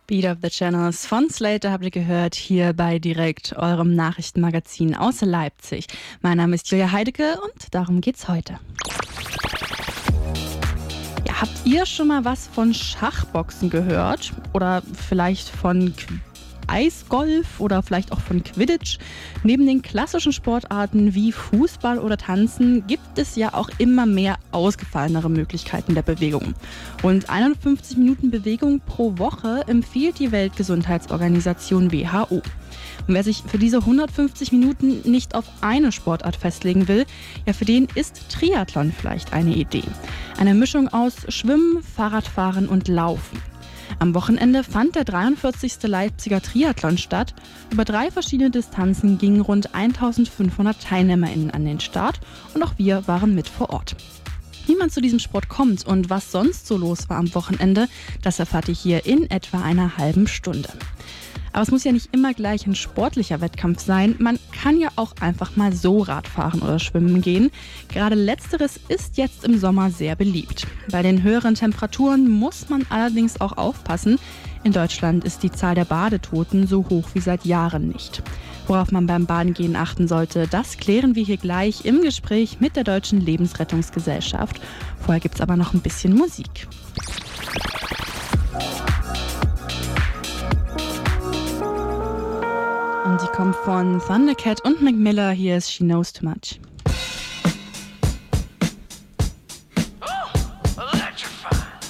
Beat of the Channels von Slater habt ihr gehört, hier bei Direkt, eurem Nachrichtenmagazin aus Leipzig. Mein Name ist Julia Heidecke und darum geht's heute. Ja, habt ihr schon mal was von Schachboxen gehört? Oder vielleicht von Eisgolf oder vielleicht auch von Quidditch? Neben den klassischen Sportarten wie Fußball oder Tanzen gibt es ja auch immer mehr ausgefallenere Möglichkeiten der Bewegung. Rund 51 Minuten Bewegung pro Woche empfiehlt die Weltgesundheitsorganisation WHO. Und wer sich für diese 150 Minuten nicht auf eine Sportart festlegen will, ja, für den ist Triathlon vielleicht eine Idee. Eine Mischung aus Schwimmen, Fahrradfahren und Laufen. Am Wochenende fand der 43. Leipziger Triathlon statt. Über 3 verschiedene Distanzen gingen rund 1500 TeilnehmerInnen an den Start und auch wir waren mit vor Ort. Wie man zu diesem Sport kommt und was sonst so los war am Wochenende, das erfahrt ihr hier in etwa einer halben Stunde. Aber es muss ja nicht immer gleich ein sportlicher Wettkampf sein. Man kann ja auch einfach mal so Radfahren oder schwimmen gehen. Gerade letzteres ist jetzt im Sommer sehr beliebt. Bei den höheren Temperaturen muss man allerdings auch aufpassen. In Deutschland ist die Zahl der Badetoten so hoch wie seit Jahren nicht. Worauf man beim Badengehen achten sollte, das klären wir hier gleich im Gespräch mit der Deutschen Lebensrettungsgesellschaft. Vorher gibt's aber noch ein bisschen Musik. Und die kommt von Thundercat und Mac Miller. Hier ist She Knows Too Much.